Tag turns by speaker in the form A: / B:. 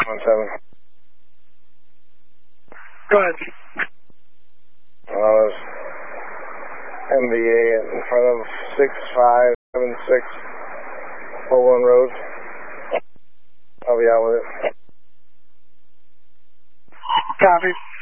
A: 917.
B: Go ahead.
A: There's MVA in front of 6576 Overland Road. I'll be out with it.
B: Copy.